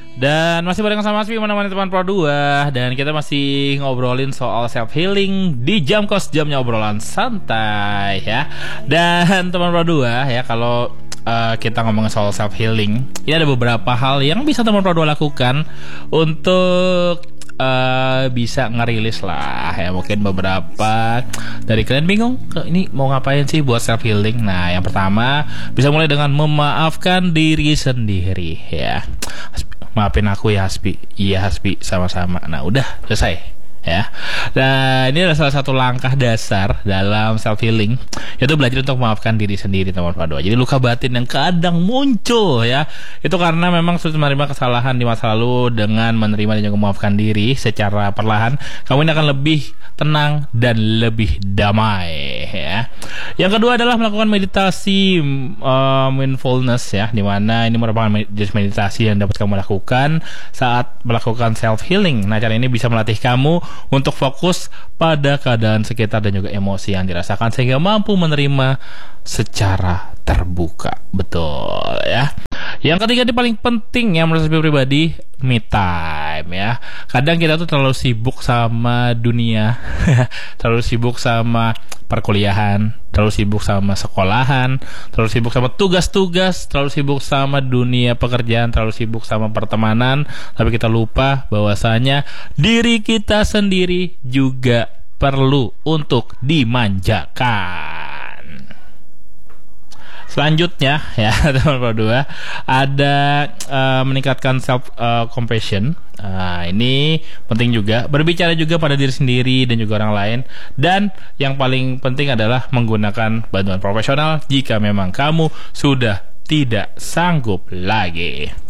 Dan masih bareng sama Aspi, menemani teman Pro 2. Dan kita masih ngobrolin soal self-healing di jam kos, jamnya obrolan santai ya. Dan teman Pro 2 ya, kalau kita ngomongin soal self-healing, ini ada beberapa hal yang bisa teman Pro 2 lakukan untuk bisa ngerilis lah ya. Mungkin beberapa dari kalian bingung, ini mau ngapain sih buat self-healing. Nah, yang pertama bisa mulai dengan memaafkan diri sendiri ya. Maafin aku ya Hasbi. Iya Hasbi, sama-sama. Nah udah selesai ya. Nah ini adalah salah satu langkah dasar dalam self healing, yaitu belajar untuk memaafkan diri sendiri teman Pro 2. Jadi luka batin yang kadang muncul ya, itu karena memang sulit menerima kesalahan di masa lalu. Dengan menerima dan juga memaafkan diri secara perlahan, kamu ini akan lebih tenang dan lebih damai ya. Yang kedua adalah melakukan meditasi mindfulness ya, dimana ini merupakan meditasi yang dapat kamu lakukan saat melakukan self healing. Nah, cara ini bisa melatih kamu untuk fokus pada keadaan sekitar dan juga emosi yang dirasakan, sehingga mampu menerima secara terbuka. Betul ya. Yang ketiga, ini paling penting ya menurut saya pribadi, me time ya. Kadang kita tuh terlalu sibuk sama dunia terlalu sibuk sama perkuliahan, terlalu sibuk sama sekolahan, terlalu sibuk sama tugas-tugas, terlalu sibuk sama dunia pekerjaan, terlalu sibuk sama pertemanan, tapi kita lupa bahwasanya diri kita sendiri juga perlu untuk dimanjakan. Selanjutnya ya teman Pro 2, ada meningkatkan self compassion. Ini penting juga, berbicara juga pada diri sendiri dan juga orang lain. Dan yang paling penting adalah menggunakan bantuan profesional jika memang kamu sudah tidak sanggup lagi.